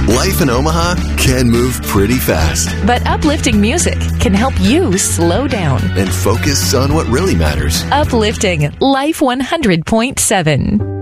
Life in Omaha can move pretty fast. But uplifting music can help you slow down and focus on what really matters. Uplifting Life 100.7.